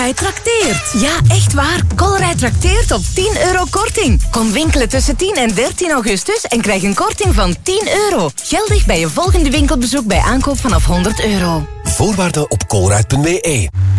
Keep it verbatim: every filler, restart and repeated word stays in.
Colruyt trakteert. Ja, echt waar. Colruyt trakteert op tien euro korting. Kom winkelen tussen tien en dertien augustus en krijg een korting van tien euro. Geldig bij je volgende winkelbezoek bij aankoop vanaf honderd euro. Voorwaarden op colruyt punt b e.